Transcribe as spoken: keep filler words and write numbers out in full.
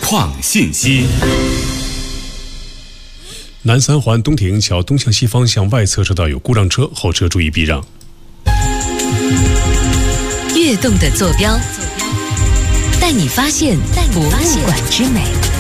况信息。 南三环东铁营桥东向西方向外侧车道有故障车，后车注意避让。 跃动的坐标，带你发现博物馆之美。